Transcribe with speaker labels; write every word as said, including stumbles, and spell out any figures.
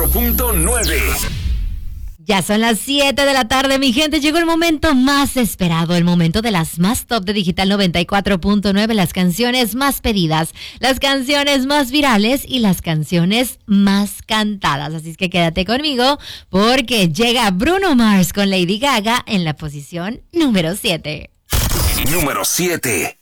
Speaker 1: punto nueve.
Speaker 2: Ya son las siete de la tarde, mi gente. Llegó el momento más esperado, el momento de las más top de Digital noventa y cuatro punto nueve, las canciones más pedidas, las canciones más virales y las canciones más cantadas. Así es que quédate conmigo porque llega Bruno Mars con Lady Gaga en la posición número siete.
Speaker 1: Número siete.